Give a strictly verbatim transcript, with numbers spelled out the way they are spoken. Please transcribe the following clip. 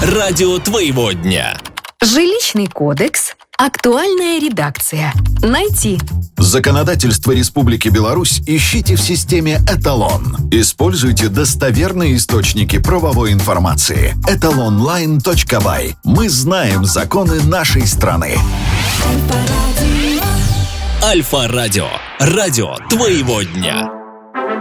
Радио твоего дня. Жилищный кодекс. Актуальная редакция. Найти. Законодательство Республики Беларусь ищите в системе «Эталон». Используйте достоверные источники правовой информации. эталонлайн точка бай. Мы знаем законы нашей страны. Альфа-радио. Радио твоего дня.